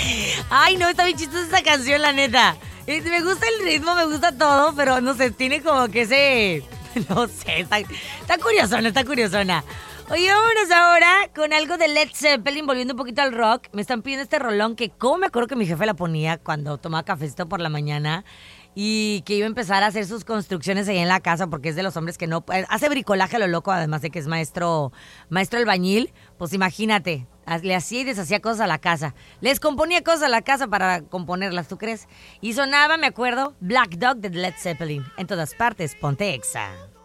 Ay, no, está bien chistosa esa canción, la neta. Me gusta el ritmo, me gusta todo, pero no sé, tiene como que ese... No sé, está curiosona, está curiosona. Oye, vámonos ahora con algo de Led Zeppelin, volviendo un poquito al rock. Me están pidiendo este rolón que como me acuerdo que mi jefe la ponía cuando tomaba cafecito por la mañana y que iba a empezar a hacer sus construcciones ahí en la casa porque es de los hombres que no... Hace bricolaje a lo loco, además de que es maestro albañil. Pues imagínate, le hacía y deshacía cosas a la casa. Les componía cosas a la casa para componerlas, ¿tú crees? Y sonaba, me acuerdo, Black Dog de Led Zeppelin. En todas partes, ponte Exa.